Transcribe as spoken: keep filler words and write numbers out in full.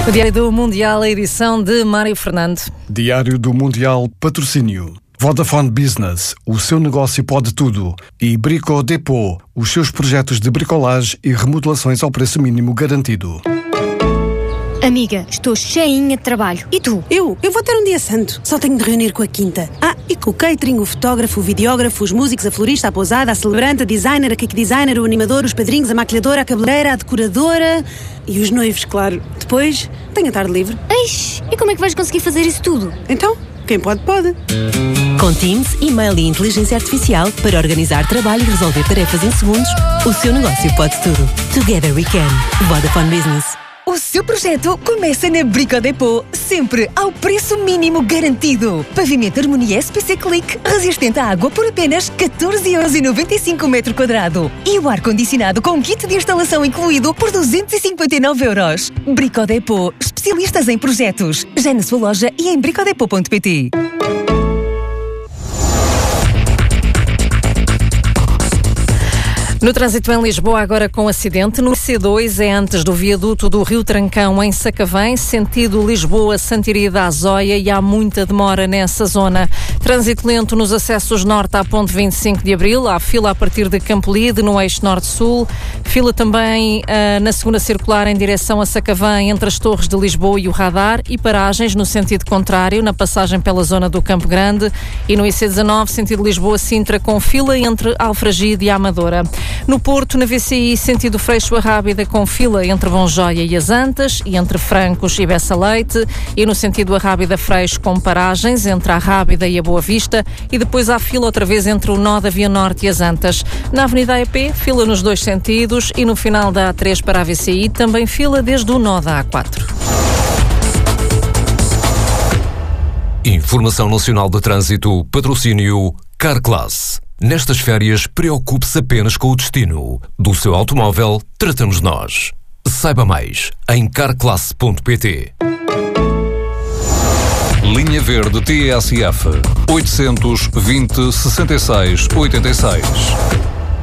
O Diário do Mundial, a edição de Mário Fernando. Diário do Mundial, patrocínio. Vodafone Business, o seu negócio pode tudo. E Brico Depot, os seus projetos de bricolagem e remodelações ao preço mínimo garantido. Amiga, estou cheinha de trabalho. E tu? Eu? Eu vou ter um dia santo. Só tenho de reunir com a quinta. Ah, e com o catering, o fotógrafo, o videógrafo, os músicos, a florista, a pousada, a celebrante, a designer, a cake designer, o animador, os padrinhos, a maquilhadora, a cabeleireira, a decoradora e os noivos, claro. Depois, tenho a tarde livre. Eish, e como é que vais conseguir fazer isso tudo? Então, quem pode, pode. Com Teams, e-mail e inteligência artificial para organizar trabalho e resolver tarefas em segundos, o seu negócio pode tudo. Together we can. Vodafone Business. O seu projeto começa na Brico Depot, sempre ao preço mínimo garantido. Pavimento Harmonia S P C Click, resistente à água por apenas catorze euros e noventa e cinco o metro quadrado. E o ar-condicionado com kit de instalação incluído por duzentos e cinquenta e nove euros. Brico Depot, especialistas em projetos. Já na sua loja e em bricodepot ponto pt. No trânsito em Lisboa, agora com acidente. No C dois é antes do viaduto do Rio Trancão, em Sacavém, sentido Lisboa-Santiria da Azóia, e há muita demora nessa zona. Trânsito lento nos acessos norte à ponte vinte e cinco de Abril. Há fila a partir de Campolide, no eixo norte-sul. Fila também uh, na segunda circular em direção a Sacavém, entre as Torres de Lisboa e o Radar. E paragens no sentido contrário, na passagem pela zona do Campo Grande. E no I C dezanove, sentido Lisboa-Sintra, com fila entre Alfragide e Amadora. No Porto, na V C I, sentido Freixo a Rábida, com fila entre Bonjoia e as Antas e entre Francos e Bessa Leite, e no sentido a Rábida Freixo, com paragens entre a Rábida e a Boa Vista, e depois há fila outra vez entre o nó da Via Norte e as Antas. Na Avenida A E P, fila nos dois sentidos, e no final da A três para a V C I, também fila desde o nó da A quatro. Informação Nacional de Trânsito, patrocínio Carclass. Nestas férias, preocupe-se apenas com o destino. Do seu automóvel, tratamos nós. Saiba mais em carclass ponto pt. Linha Verde T S F oitocentos e vinte, sessenta e seis, oitenta e seis.